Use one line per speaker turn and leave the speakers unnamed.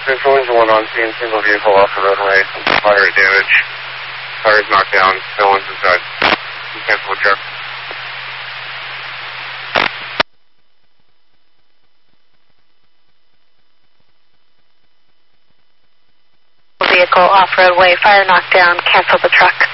Influenza 1 on scene, single vehicle off the roadway, fire damage, tires knocked down, no one's inside. You cancel the truck.
Vehicle off roadway, fire knockdown, cancel the truck.